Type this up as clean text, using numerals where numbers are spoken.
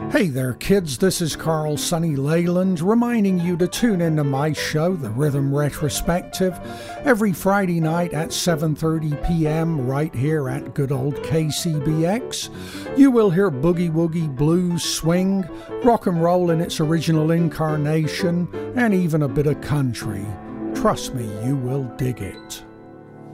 Hey there, kids. This is Carl Sonny Leyland reminding you to tune into my show, The Rhythm Retrospective, every Friday night at 7:30 p.m. right here at good old KCBX. You will hear boogie woogie, blues, swing, rock and roll in its original incarnation, and even a bit of country. Trust me, you will dig it.